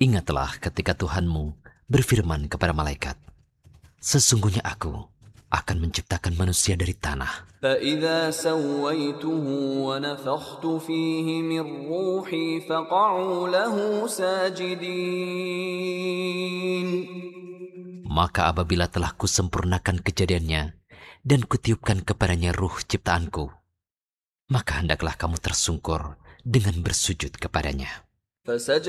Ingatlah ketika Tuhanmu berfirman kepada malaikat, sesungguhnya aku akan menciptakan manusia dari tanah. فَإِذَا سَوَّيْتُهُ وَنَفَخْتُ فِيهِ مِنْ رُوحِي فَقَعُوا لَهُ سَاجِدِينَ. Maka apabila telah kusempurnakan kejadiannya dan kutiupkan kepadanya ruh ciptaanku, maka hendaklah kamu tersungkur dengan bersujud kepadanya.